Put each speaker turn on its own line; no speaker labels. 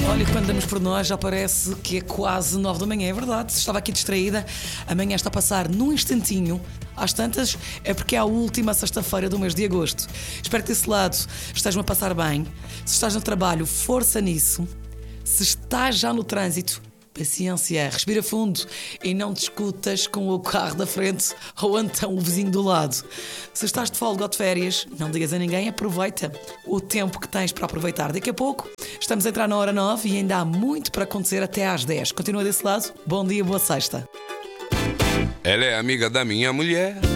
Olha, quando damos por nós já parece que é quase 9 da manhã, é verdade. Estava aqui distraída, amanhã está a passar num instantinho. Às tantas, é porque é a última sexta-feira do mês de agosto. Espero que desse lado estejam a passar bem. Se estás no trabalho, força nisso. Se estás já no trânsito, paciência, respira fundo e não discutas com o carro da frente ou então o vizinho do lado. Se estás de folga ou de férias, não digas a ninguém, aproveita o tempo que tens para aproveitar. Daqui a pouco estamos a entrar na hora 9 e ainda há muito para acontecer até às 10. Continua desse lado, bom dia, boa sexta.
Ela é amiga da minha mulher,